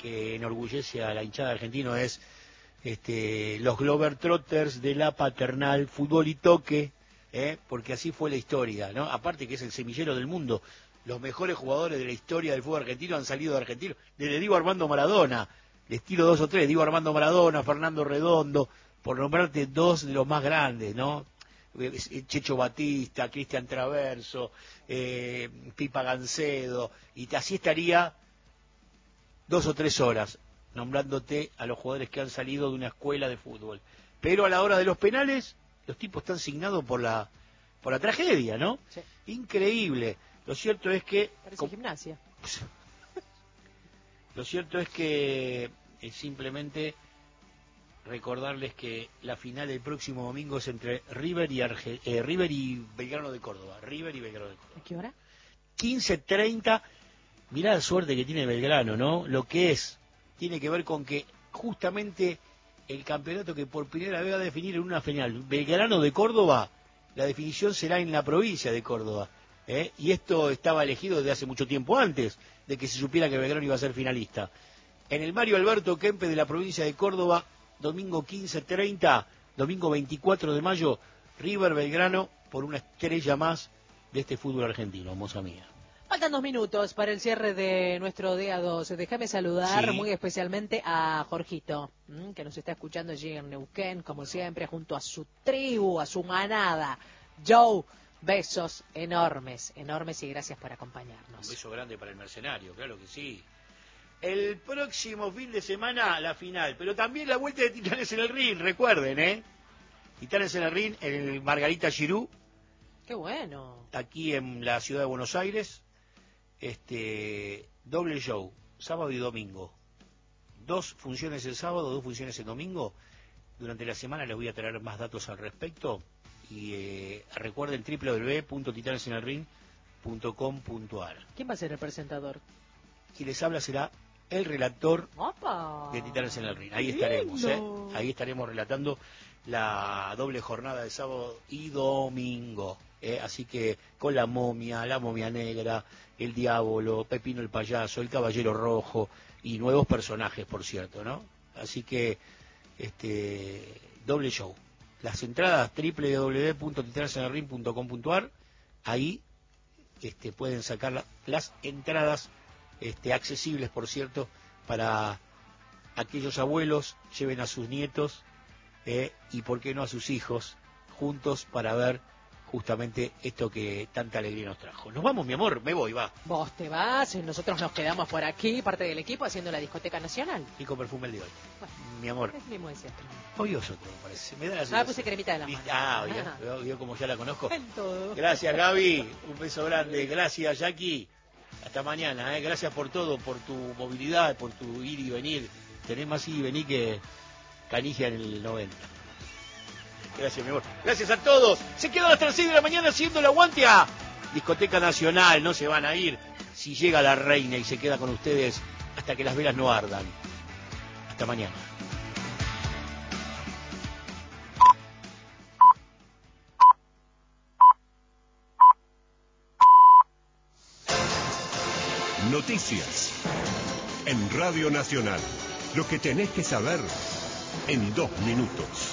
que enorgullece a la hinchada argentina es los Globetrotters de la Paternal Fútbol y Toque, porque así fue la historia, ¿no? Aparte que es el semillero del mundo. Los mejores jugadores de la historia del fútbol argentino han salido de Argentina, desde Diego Armando Maradona, les tiro 2 o 3, Diego Armando Maradona, Fernando Redondo, por nombrarte 2 de los más grandes, ¿no? Checho Batista, Cristian Traverso, Pipa Gancedo, y así estaría 2 o 3 horas nombrándote a los jugadores que han salido de una escuela de fútbol. Pero a la hora de los penales, los tipos están signados por la tragedia, ¿no? Sí. Increíble. Lo cierto es que... Parece gimnasia. Lo cierto es que simplemente recordarles que la final del próximo domingo es entre River y Belgrano de Córdoba. River y Belgrano de Córdoba. ¿A qué hora? 15:30. Mirá la suerte que tiene Belgrano, ¿no? Lo que es, tiene que ver con que justamente el campeonato que por primera vez va a definir en una final, Belgrano de Córdoba, la definición será en la provincia de Córdoba. Y esto estaba elegido desde hace mucho tiempo antes de que se supiera que Belgrano iba a ser finalista. En el Mario Alberto Kempes de la provincia de Córdoba, domingo 15:30, domingo 24 de mayo, River Belgrano por una estrella más de este fútbol argentino, moza mía. Faltan 2 minutos para el cierre de nuestro día 12. Déjame saludar muy especialmente a Jorgito, que nos está escuchando allí en Neuquén, como siempre, junto a su tribu, a su manada. Joe, besos enormes, enormes y gracias por acompañarnos. Un beso grande para el mercenario, claro que sí. El próximo fin de semana la final, pero también la vuelta de Titanes en el Ring, recuerden, Titanes en el Ring, en el Margarita Girú. ¡Qué bueno! Aquí en la ciudad de Buenos Aires, doble show, sábado y domingo. 2 funciones el sábado, 2 funciones el domingo. Durante la semana les voy a traer más datos al respecto. Y recuerden www.titanesenelring.com.ar. ¿Quién va a ser el presentador? Quien les habla será el relator ¡Opa! de Titanes en el Ring. Ahí estaremos, Ahí estaremos relatando la doble jornada de sábado y domingo. Así que con la momia negra, el diablo, Pepino el payaso, el caballero rojo y nuevos personajes, por cierto, ¿no? Así que doble show. Las entradas www.titanesenelring.com.ar. Ahí pueden sacar las entradas accesibles, por cierto, para aquellos abuelos, lleven a sus nietos y por qué no a sus hijos juntos para ver justamente esto que tanta alegría nos trajo. Nos vamos, mi amor, me voy, va. Vos te vas, nosotros nos quedamos por aquí, parte del equipo, haciendo la discoteca nacional. Rico perfume el de hoy. Bueno, mi amor. es mismo de siempre. Odioso todo, parece. Me da la sensación. Puse cremita de la mano. Vio como ya la conozco. En todo. Gracias, Gaby. Un beso grande. Gracias, Jackie. Hasta mañana, Gracias por todo, por tu movilidad, por tu ir y venir. Tenés más ir y venir que Canigia en el 90. Gracias, mi amor. Gracias a todos. Se quedan hasta las 6 de la mañana haciendo el aguante a Discoteca Nacional. No se van a ir si llega la reina y se queda con ustedes hasta que las velas no ardan. Hasta mañana. Noticias en Radio Nacional. Lo que tenés que saber en 2 minutos.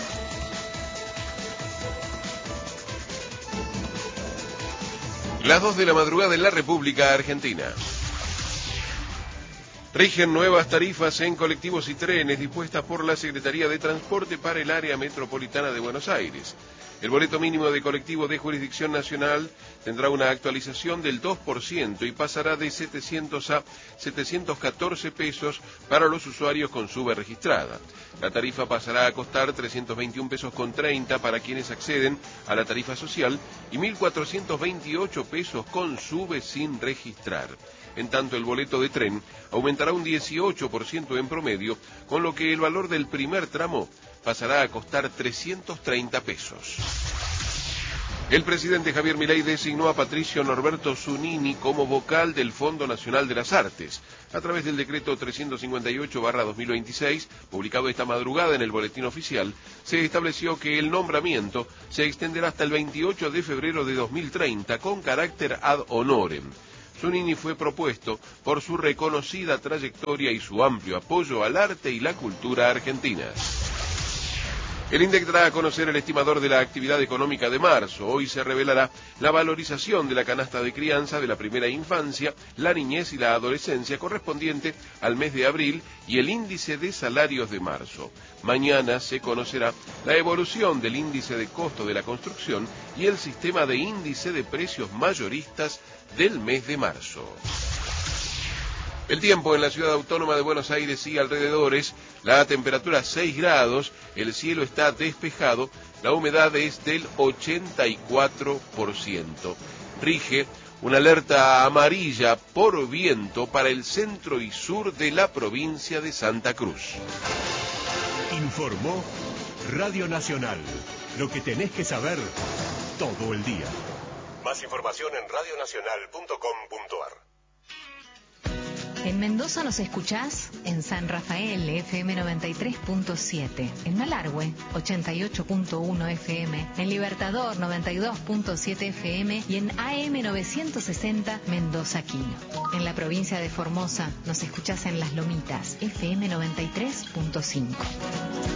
Las 2 de la madrugada en la República Argentina. Rigen nuevas tarifas en colectivos y trenes dispuestas por la Secretaría de Transporte para el área metropolitana de Buenos Aires. El boleto mínimo de colectivo de jurisdicción nacional tendrá una actualización del 2% y pasará de 700 a 714 pesos para los usuarios con SUBE registrada. La tarifa pasará a costar 321 pesos con 30 para quienes acceden a la tarifa social y 1.428 pesos con SUBE sin registrar. En tanto, el boleto de tren aumentará un 18% en promedio, con lo que el valor del primer tramo pasará a costar 330 pesos. El presidente Javier Milei designó a Patricio Norberto Zunini como vocal del Fondo Nacional de las Artes. A través del decreto 358/2026, publicado esta madrugada en el Boletín Oficial, se estableció que el nombramiento se extenderá hasta el 28 de febrero de 2030 con carácter ad honorem. Zunini fue propuesto por su reconocida trayectoria y su amplio apoyo al arte y la cultura argentina. El INDEC dará a conocer el estimador de la actividad económica de marzo. Hoy se revelará la valorización de la canasta de crianza de la primera infancia, la niñez y la adolescencia correspondiente al mes de abril y el índice de salarios de marzo. Mañana se conocerá la evolución del índice de costo de la construcción y el sistema de índice de precios mayoristas del mes de marzo. El tiempo en la ciudad autónoma de Buenos Aires y alrededores, la temperatura 6 grados, el cielo está despejado, la humedad es del 84%. Rige una alerta amarilla por viento para el centro y sur de la provincia de Santa Cruz. Informó Radio Nacional, lo que tenés que saber todo el día. Más información en radionacional.com.ar. En Mendoza nos escuchás en San Rafael, FM 93.7, en Malargüe, 88.1 FM, en Libertador, 92.7 FM y en AM 960 Mendoza Quino. En la provincia de Formosa nos escuchás en Las Lomitas, FM 93.5.